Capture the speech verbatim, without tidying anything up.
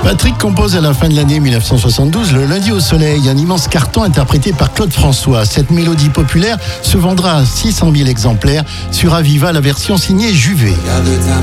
Patrick compose à la fin de l'année mille neuf cent soixante-douze le Lundi au soleil, un immense carton interprété par Claude François. Cette mélodie populaire se vendra à six cent mille exemplaires sur Aviva, la version signée Juvet.